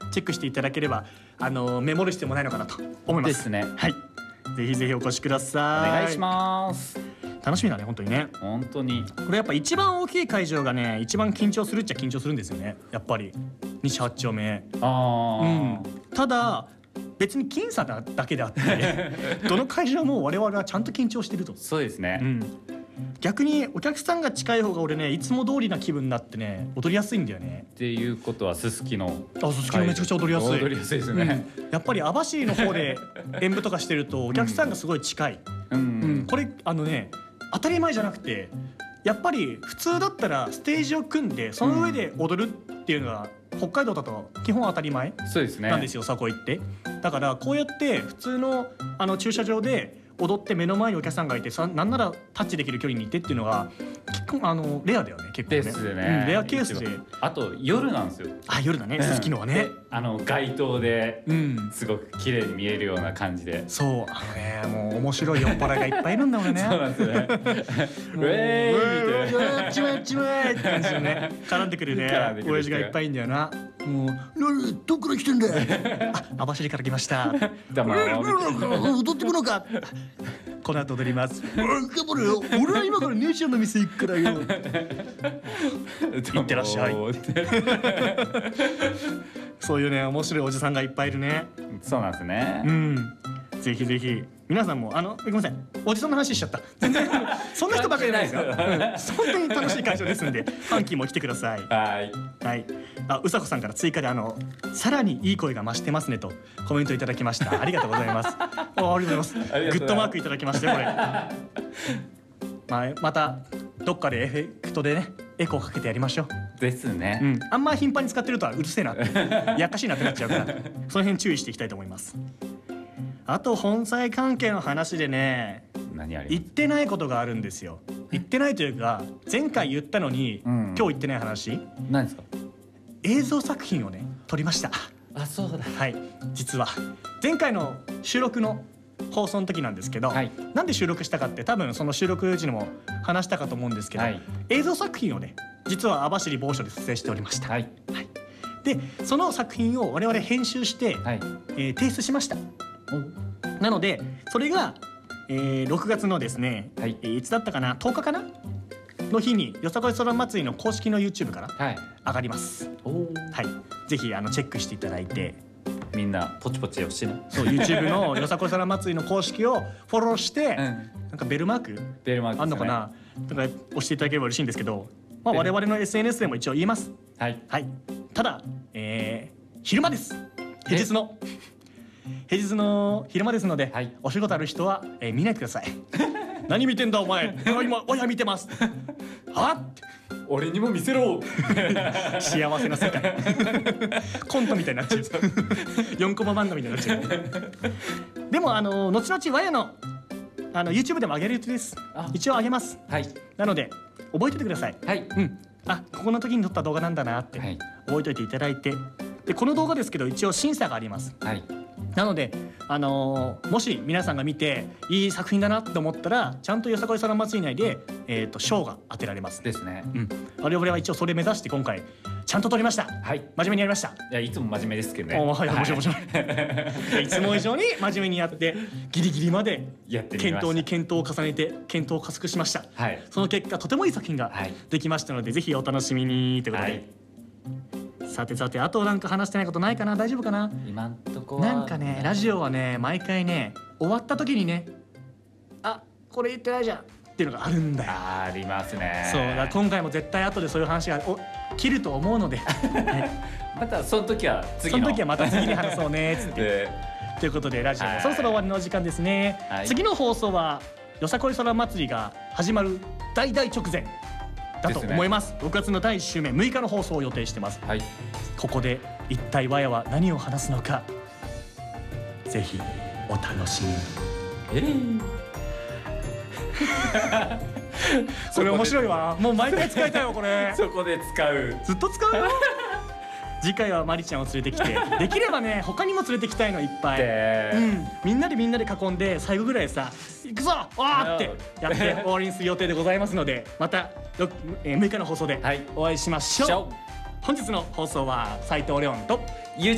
チェックしていただければメモる必要もないのかなと思いますですね。 はい、ぜひぜひお越しください。 お願いします。 楽しみだね本当にね。 本当にこれやっぱ一番大きい会場がね一番緊張するっちゃ緊張するんですよねやっぱり西8丁目。ただ別に僅差だけであってどの会場も我々はちゃんと緊張してると。 そうですね、 逆にお客さんが近い方が俺ねいつも通りな気分になってね踊りやすいんだよね。 っていうことはすすきのすすきのめちゃくちゃ踊りやすい。 踊りやすいですね、 やっぱり網走の方で演舞とかしてるとお客さんがすごい近い、これ当たり前じゃなくてやっぱり普通だったらステージを組んでその上で踊るっていうのが北海道だと基本当たり前なんですよ、そこ行って。だからこうやって普通の駐車場で踊って目の前にお客さんがいてなんならタッチできる距離にいてっていうのが結構レアだよね結構ね。 ですね、 レアケースで。あと夜なんですよ。 夜だね、すすきのはね。 街灯ですごく綺麗に見えるような感じで。 そうもう面白い酔っ払いがいっぱいいるんだもんね。 そうなんですよね。ウェーイみたいな。 ちまちまって感じでね絡んでくるね親父がいっぱいいんだよな。もうどっから来てんだよ。網走から来ました。踊ってくのか。この後踊ります。俺は今から姉ちゃんの店行くからよ。行ってらっしゃい。そういうね面白いおじさんがいっぱいいるね。 そうなんですね。 ぜひぜひ皆さんもごめんなさいおじさんの話しちゃった。全然そんな人ばっかりじゃないですよ。本当に楽しい会場ですんでファンキーも来てください。はい。うさこさんから追加でさらにいい声が増してますねとコメントいただきました。ありがとうございます。ありがとうございます。グッドマークいただきましたよこれ。またどっかでエフェクトでねエコーかけてやりましょう。 ですね。 あんま頻繁に使ってるとはうるせえなやっかしいなってなっちゃうからその辺注意していきたいと思います。あと本妻関係の話でね言ってないことがあるんですよ。言ってないというか前回言ったのに、今日言ってない話。 何ですか。 映像作品をね撮りました。 そうだ。 はい、実は前回の収録の放送の時なんですけど、なんで収録したかって多分その収録時にも話したかと思うんですけど、映像作品をね実は網走某所で撮影しておりました。でその作品を我々編集して、提出しました。なのでそれが、6月のですね、いつだったかな10日かなの日によさこい空祭りの公式の YouTube から上がります。ぜひチェックしていただいてみんなポチポチ押してね。 そう YouTube のよさこい空祭りの公式をフォローして、なんかベルマークあんのかな、だから押していただければ嬉しいんですけど、我々の SNS でも一応言います。ただ、昼間です。平日の昼間ですので、お仕事ある人は、見ないでください。何見てんだお前。今親見てます。は俺にも見せろ。 幸せな世界。コントみたいになっちゃう。4コマ漫画みたいになっちゃう。でも後々わやのYouTube でも上げる予定です。一応上げます。なので覚えててください。ここの時に撮った動画なんだなって覚えておいていただいて、でこの動画ですけど一応審査があります。なのでもし皆さんが見ていい作品だなって思ったらちゃんとよさこい空祭り内で賞が当てられます。 ですね。 我々は一応それ目指して今回ちゃんと撮りました。真面目にやりました。 いつも真面目ですけどね。 もちろんいつも以上に真面目にやってギリギリまで検討に検討を重ねて検討を加速しました。その結果とてもいい作品ができましたのでぜひお楽しみにということで。さてあとなんか話してないことないかな。大丈夫かな。 今んとこはなんかねラジオはね毎回ね終わった時にねこれ言ってないじゃんっていうのがあるんだよ。 ありますね。 そうだ今回も絶対後でそういう話が切ると思うのでまたその時はまた次に話そうねっつってということでラジオそろそろ終わりの時間ですね。次の放送はよさこい空祭りが始まる大直前だと思います。6月の第1週目6日の放送を予定してます。ここで一体わやは何を話すのかぜひお楽しみに。それ面白いわ。もう毎回使いたいわこれ。 そこで使う。 ずっと使うよ。次回はマリちゃんを連れてきてできればね他にも連れてきたいのいっぱい。みんなで囲んで最後ぐらいさ行くぞってやって終わりにする予定でございますのでまた6日の放送でお会いしましょう。本日の放送は斉藤レオンと